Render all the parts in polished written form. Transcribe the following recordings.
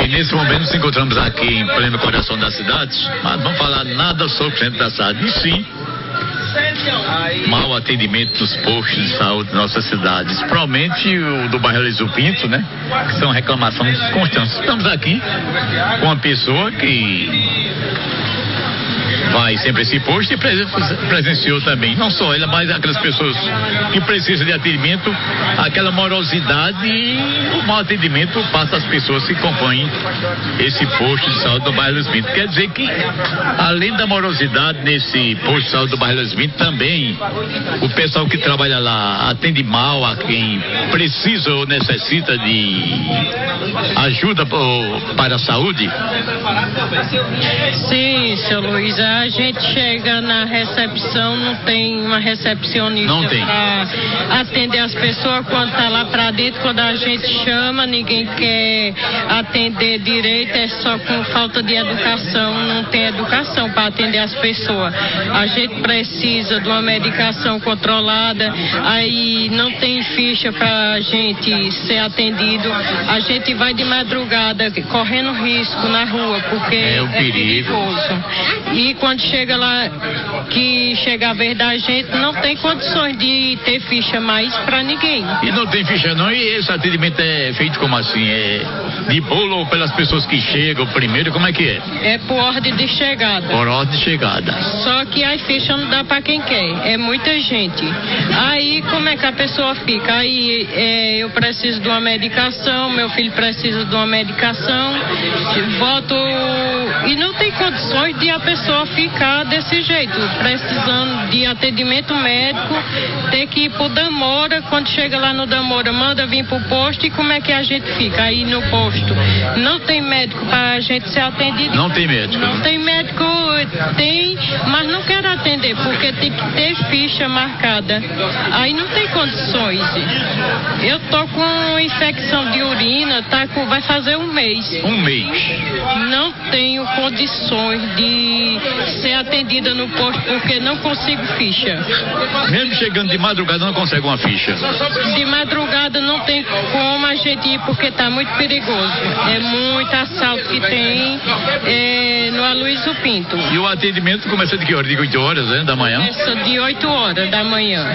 E nesse momento nos encontramos aqui em pleno coração da cidade, mas não vamos falar nada sobre o centro da cidade, e sim mau atendimento dos postos de saúde da nossa cidade, principalmente o do bairro Aloysio Pinto, né? Que são reclamações constantes. Estamos aqui com uma pessoa que vai sempre a esse posto e presenciou também, não só ela, mas aquelas pessoas que precisam de atendimento, aquela morosidade e o mau atendimento passa às pessoas que compõem esse posto de saúde do bairro Aloysio Pinto. Quer dizer que, além da morosidade nesse posto de saúde do bairro Aloysio Pinto, também o pessoal que trabalha lá atende mal a quem precisa ou necessita de ajuda para a saúde? Sim, seu Luiz, a gente chega na recepção, não tem uma recepcionista para atender as pessoas quando tá lá para dentro. Quando a gente chama, ninguém quer atender direito, é só com falta de educação, não tem educação para atender as pessoas. A gente precisa de uma medicação controlada, aí não tem ficha para a gente ser atendido, a gente vai de madrugada correndo risco na rua, porque é perigoso. E quando chega lá, que chega a vez da gente, não tem condições de ter ficha mais pra ninguém. E não tem ficha não, e esse atendimento é feito como assim? É de bolo ou pelas pessoas que chegam primeiro, como é que é? É por ordem de chegada. Por ordem de chegada. Só que a ficha não dá pra quem quer, é muita gente. Aí como é que a pessoa fica? Aí eu preciso de uma medicação, meu filho precisa de uma medicação, voto e não tem condições de a pessoa ficar desse jeito, precisando de atendimento médico, ter que ir pro Damora, quando chega lá no Damora, manda vir pro posto, e como é que a gente fica aí no posto? Não tem médico pra gente ser atendido. Não tem médico? Não tem médico, tem, mas não quero atender, porque tem que ter ficha marcada. Aí não tem condições. Eu tô com infecção de urina, vai fazer um mês. Um mês? Não tenho condições de ser atendida no posto porque não consigo ficha. Mesmo chegando de madrugada não consegue uma ficha? De madrugada não tem como a gente ir porque tá muito perigoso. É muito assalto que tem no Aloysio Pinto. E o atendimento começa de que hora? De 8 horas, né, da manhã? Começa de 8 horas da manhã.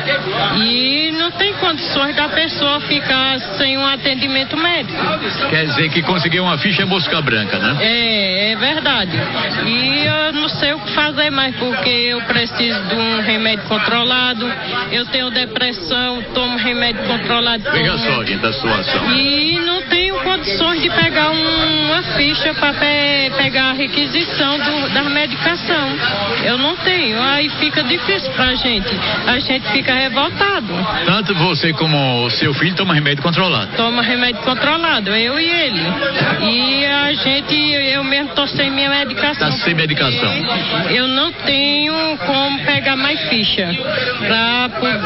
E não tem condições da pessoa ficar sem um atendimento médico. Quer dizer que conseguir uma ficha é mosca branca, né? É verdade. E eu não sei o que fazer mais, porque eu preciso de um remédio controlado, eu tenho depressão, tomo remédio controlado. Veja só, gente, a situação. E não tenho condições de pegar uma ficha para pegar a requisição da medicação. Eu não tenho, aí fica difícil pra gente. A gente fica revoltado. Tanto você como o seu filho toma remédio controlado? Toma remédio controlado, eu e ele. E eu mesmo tô sem minha medicação. Tá sem medicação? Eu não tenho como pegar mais ficha para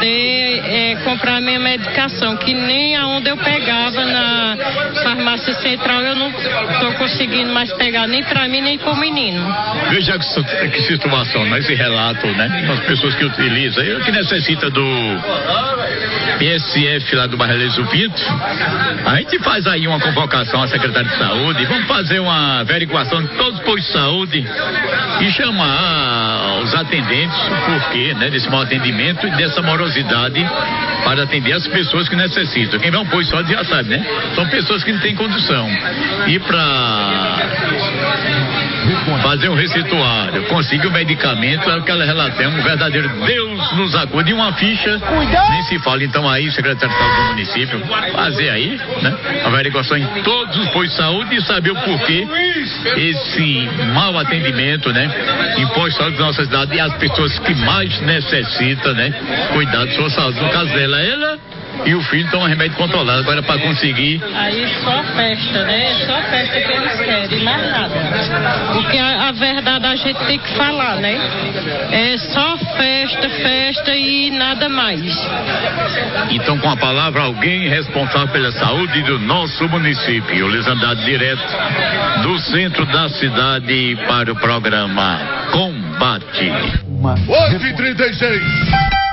poder comprar minha medicação, que nem aonde eu pegava na farmácia central, eu não tô conseguindo mais pegar, nem para mim, nem para o menino. Veja que situação, né? Esse relato, né? As pessoas que utilizam, que necessita do PSF lá do bairro Aloysio Pinto, a gente faz aí uma convocação à secretária de saúde, vamos fazer uma averiguação de todos os postos de saúde e chamar os atendentes o porquê, né, desse mau atendimento e dessa morosidade para atender as pessoas que necessitam. Quem vai um posto de saúde já sabe, né? São pessoas que não têm condição. E para fazer um receituário, conseguir o medicamento, é o que ela relata, um verdadeiro Deus nos acude. E uma ficha, nem se fala. Então aí, secretário de saúde do município, fazer aí, né, a averiguação em todos os postos de saúde e saber o porquê esse mau atendimento, né, em postos de saúde da nossa cidade e as pessoas que mais necessitam, né, cuidar de sua saúde. No caso dela, ela e o filho tomam remédio controlado. Agora para conseguir. Aí só festa, né? Só festa que eles querem, mais nada. Porque a verdade a gente tem que falar, né? É só festa e nada mais. Então, com a palavra, alguém responsável pela saúde do nosso município. Lisandade, direto do centro da cidade para o programa Combate. 8h36.